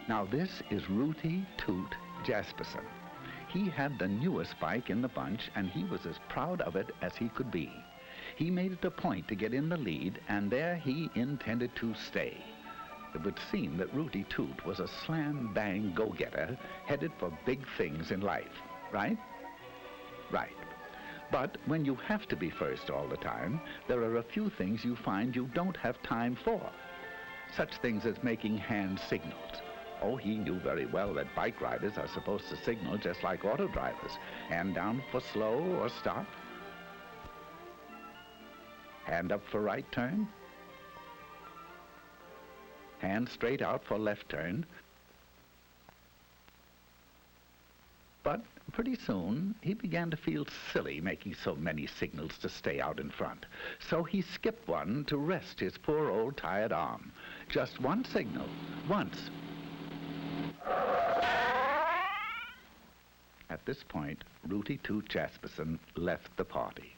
Now this is Rooty Toot Jasperson. He had the newest bike in the bunch, and he was as proud of it as he could be. He made it a point to get in the lead, and there he intended to stay. It would seem that Rooty Toot was a slam-bang go-getter headed for big things in life, right? Right. But when you have to be first all the time, there are a few things you find you don't have time for. Such things as making hand signals. Oh, he knew very well that bike riders are supposed to signal just like auto drivers. Hand down for slow or stop. Hand up for right turn. Hand straight out for left turn. But pretty soon, he began to feel silly making so many signals to stay out in front. So he skipped one to rest his poor old tired arm. Just one signal, once. At this point, Rooty Toot Jasperson left the party.